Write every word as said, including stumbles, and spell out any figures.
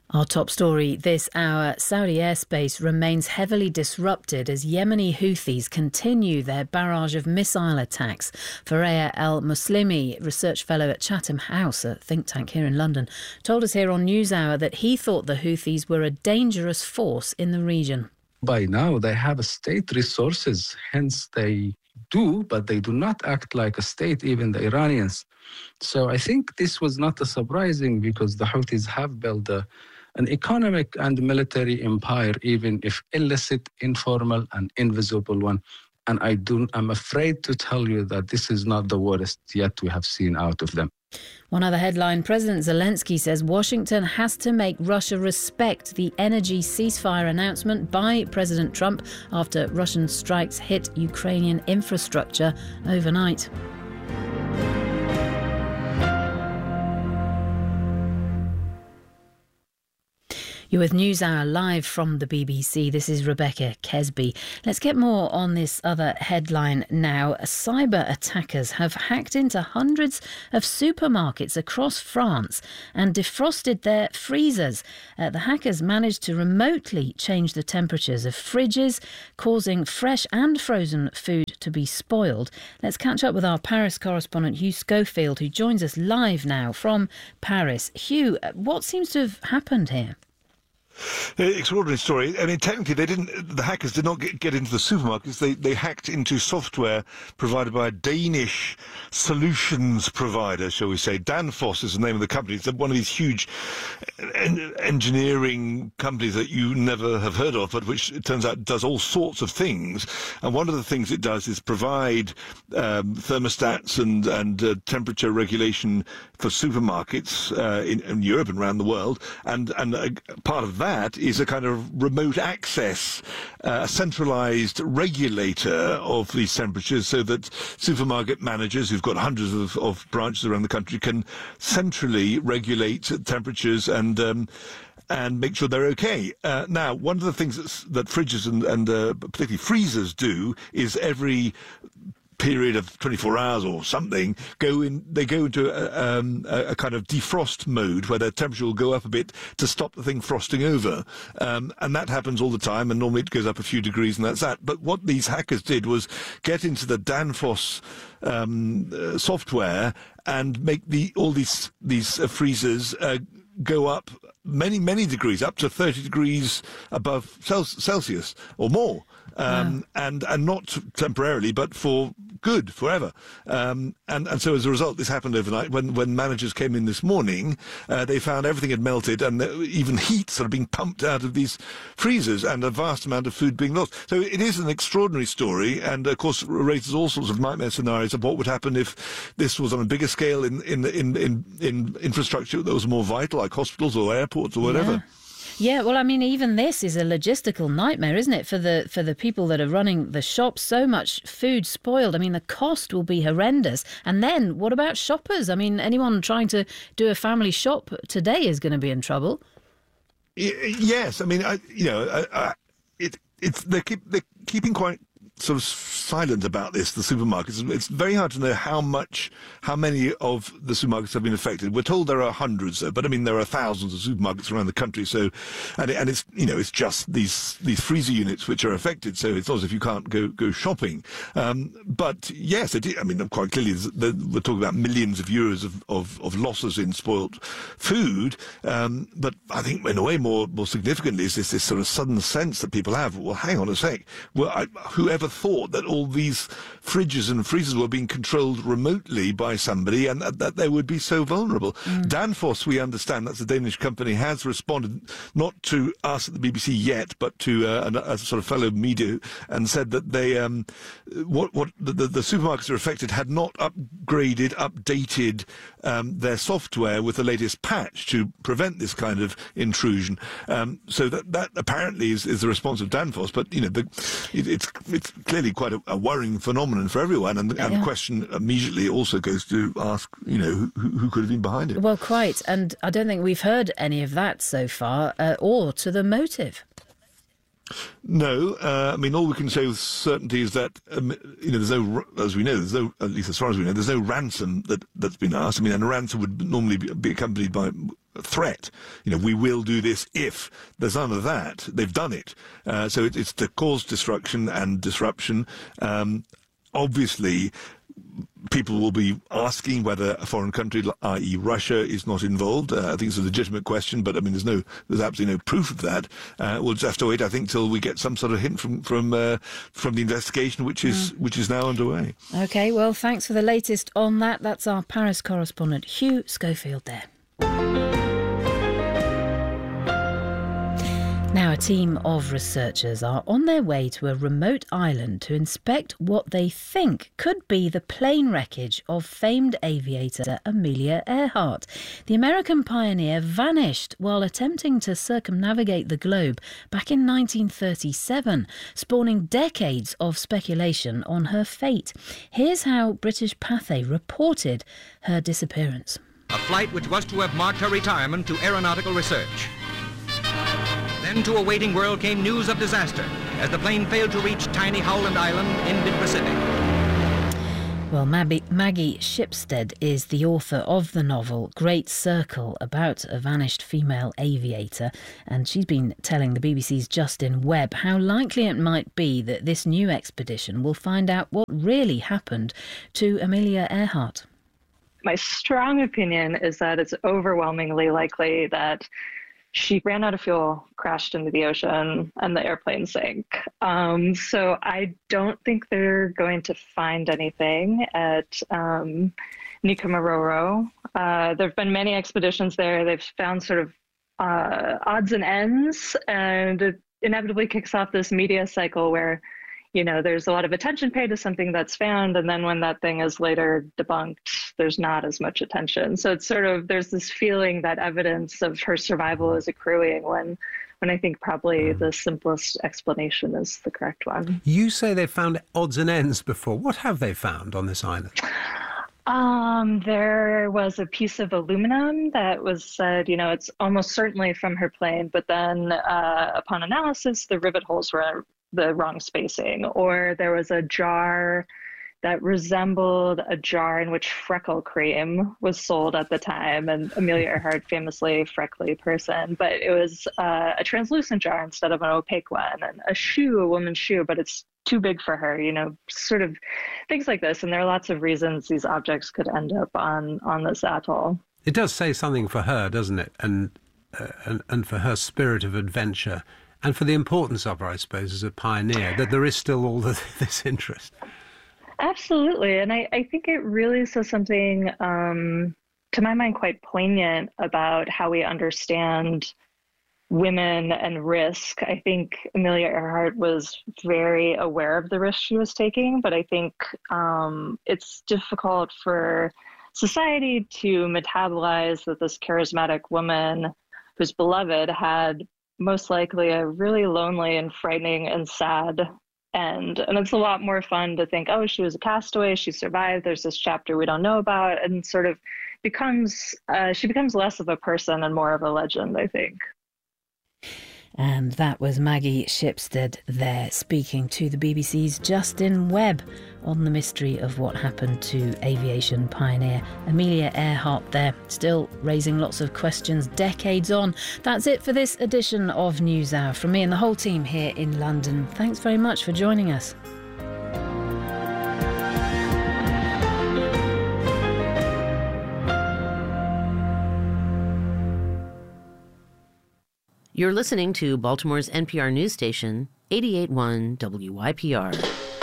Our top story this hour, Saudi airspace remains heavily disrupted as Yemeni Houthis continue their barrage of missile attacks. Fareya El-Muslimi, research fellow at Chatham House, a think tank here in London, told us here on NewsHour that he thought the Houthis were a dangerous force in the region. By now, they have state resources, hence they do, but they do not act like a state, even the Iranians. So I think this was not a surprising because the Houthis have built a an economic and military empire, even if illicit, informal, and invisible one. And I do, I'm afraid to tell you that this is not the worst yet we have seen out of them. One other headline, President Zelensky says Washington has to make Russia respect the energy ceasefire announcement by President Trump after Russian strikes hit Ukrainian infrastructure overnight. You're with NewsHour live from the B B C. This is Rebecca Kesby. Let's get more on this other headline now. Cyber attackers have hacked into hundreds of supermarkets across France and defrosted their freezers. Uh, the hackers managed to remotely change the temperatures of fridges, causing fresh and frozen food to be spoiled. Let's catch up with our Paris correspondent Hugh Schofield, who joins us live now from Paris. Hugh, what seems to have happened here? Extraordinary story. I mean, technically, they didn't. The hackers did not get, get into the supermarkets. They they hacked into software provided by a Danish solutions provider, shall we say. Danfoss is the name of the company. It's one of these huge en- engineering companies that you never have heard of, but which it turns out does all sorts of things. And one of the things it does is provide um, thermostats and and uh, temperature regulation for supermarkets uh, in, in Europe and around the world. And and uh, part of that That is a kind of remote access, uh, centralised regulator of these temperatures so that supermarket managers who've got hundreds of, of branches around the country can centrally regulate temperatures and um, and make sure they're okay. Uh, now, one of the things that's, that fridges and, and uh, particularly freezers do is every period of twenty-four hours or something, go in. They go into a, um, a, a kind of defrost mode where their temperature will go up a bit to stop the thing frosting over, um, and that happens all the time. And normally it goes up a few degrees, and that's that. But what these hackers did was get into the Danfoss um, uh, software and make the all these these uh, freezers uh, go up many many degrees, up to thirty degrees above Celsius or more. Um, wow. and, and not temporarily, but for good, forever. Um, and, and so as a result, this happened overnight. When, when managers came in this morning, uh, they found everything had melted and even heat sort of being pumped out of these freezers and a vast amount of food being lost. So it is an extraordinary story and, of course, raises all sorts of nightmare scenarios of what would happen if this was on a bigger scale in, in, in, in, in infrastructure that was more vital, like hospitals or airports or whatever. Yeah. Yeah, well, I mean, even this is a logistical nightmare, isn't it, for the for the people that are running the shops? So much food spoiled. I mean, the cost will be horrendous. And then what about shoppers? I mean, anyone trying to do a family shop today is going to be in trouble. Yes, I mean, I, you know, I, I, it it's they keep they're keeping quite sort of silent about this, the supermarkets. It's very hard to know how much, how many of the supermarkets have been affected. We're told there are hundreds, though, but I mean, there are thousands of supermarkets around the country. So, and, it, and it's, you know, it's just these, these freezer units which are affected. So it's not as if you can't go, go shopping. Um, but yes, it, I mean, quite clearly, we're talking about millions of euros of, of, of losses in spoiled food. Um, but I think in a way more, more significantly is this, this sort of sudden sense that people have, well, hang on a sec. Well, I, whoever thought that all these fridges and freezers were being controlled remotely by somebody and that, that they would be so vulnerable. Mm. Danfoss, we understand, that's a Danish company, has responded not to us at the B B C yet, but to uh, a, a sort of fellow media, and said that they, um, what, what the, the, the supermarkets are affected had not upgraded, updated um, their software with the latest patch to prevent this kind of intrusion. Um, so that, that apparently is, is the response of Danfoss, but you know, the, it, it's it's clearly quite a, a worrying phenomenon for everyone, and, and yeah. the question immediately also goes to ask, you know, who, who could have been behind it? Well, quite, and I don't think we've heard any of that so far, uh, or to the motive. No, uh, I mean, all we can say with certainty is that, um, you know, there's no, as we know, there's no, at least as far as we know, there's no ransom that, that's been asked. I mean, and a ransom would normally be, be accompanied by threat. You know, we will do this if. There's none of that. They've done it. Uh, so it, it's to cause destruction and disruption. Um, obviously, people will be asking whether a foreign country, that is. Russia, is not involved. Uh, I think it's a legitimate question, but I mean, there's no, there's absolutely no proof of that. Uh, we'll just have to wait, I think, till we get some sort of hint from from uh, from the investigation, which is mm. which is now underway. OK, well, thanks for the latest on that. That's our Paris correspondent, Hugh Schofield there. Now, a team of researchers are on their way to a remote island to inspect what they think could be the plane wreckage of famed aviator Amelia Earhart. The American pioneer vanished while attempting to circumnavigate the globe back in nineteen thirty-seven, spawning decades of speculation on her fate. Here's how British Pathé reported her disappearance. A flight which was to have marked her retirement to aeronautical research. Then to a waiting world came news of disaster as the plane failed to reach tiny Howland Island in mid-Pacific. Well, Maggie, Maggie Shipstead is the author of the novel Great Circle, about a vanished female aviator, and she's been telling the B B C's Justin Webb how likely it might be that this new expedition will find out what really happened to Amelia Earhart. My strong opinion is that it's overwhelmingly likely that she ran out of fuel, crashed into the ocean, and the airplane sank. Um, so I don't think they're going to find anything at um, Nikumaroro. Uh, there have been many expeditions there. They've found sort of uh, odds and ends, and it inevitably kicks off this media cycle where, you know, there's a lot of attention paid to something that's found, and then when that thing is later debunked, there's not as much attention. So it's sort of, there's this feeling that evidence of her survival is accruing when, when I think probably the simplest explanation is the correct one. You say they've found odds and ends before. What have they found on this island? Um, there was a piece of aluminum that was said, you know, it's almost certainly from her plane, but then uh, upon analysis, the rivet holes were the wrong spacing. Or there was a jar that resembled a jar in which freckle cream was sold at the time. And Amelia Earhart, famously a freckly person, but it was uh, a translucent jar instead of an opaque one, and a shoe, a woman's shoe, but it's too big for her, you know, sort of things like this. And there are lots of reasons these objects could end up on, on this atoll. It does say something for her, doesn't it? And, uh, and, and for her spirit of adventure, and for the importance of her, I suppose, as a pioneer, that there is still all the, this interest. Absolutely. And I, I think it really says something, um, to my mind, quite poignant about how we understand women and risk. I think Amelia Earhart was very aware of the risk she was taking, but I think um, it's difficult for society to metabolize that this charismatic woman who's beloved had most likely a really lonely and frightening and sad end. And it's a lot more fun to think, oh, she was a castaway, she survived, there's this chapter we don't know about, and sort of becomes, uh, she becomes less of a person and more of a legend, I think. And that was Maggie Shipstead there, speaking to the B B C's Justin Webb on the mystery of what happened to aviation pioneer Amelia Earhart there, still raising lots of questions decades on. That's it for this edition of NewsHour. From me and the whole team here in London, thanks very much for joining us. You're listening to Baltimore's N P R news station, eighty-eight point one W Y P R.